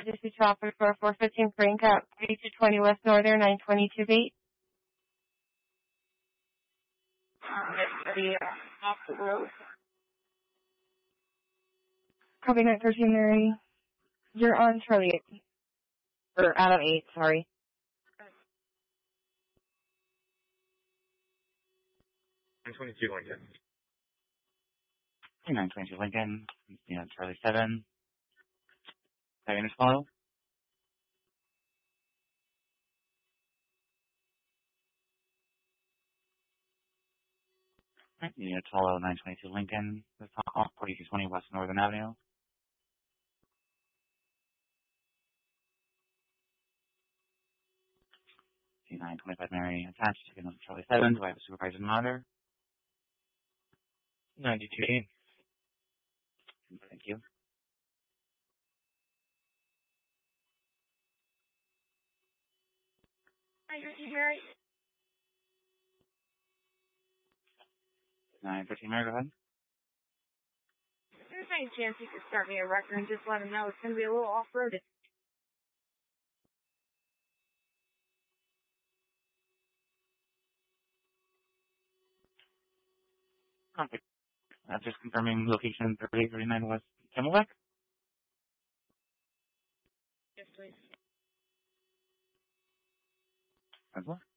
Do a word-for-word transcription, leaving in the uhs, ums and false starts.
This is Chopper for four fifteen Frank at thirty-two twenty West Northern, nine twenty-two Bait. The uh, off the road. Copy nine thirteen Mary. You're on Charlie eight. Or Adam eight, sorry. nine twenty-two Lincoln. nine twenty-two Lincoln. Yeah, Charlie seven. Second follow. Right, unit follow nine twenty-two Lincoln. This off forty-two twenty West Northern Avenue. nine twenty-five Mary attached to Charlie seven. Do I have a supervisor monitor? ninety-two eight. Thank you. Hi, Mary. nine thirteen Mary, go ahead. There's any chance you could start me a record and just let him know it's going to be a little off-roaded. Perfect. Uh, just confirming location thirty-eight thirty-nine West Camelback. Yes, please. As well.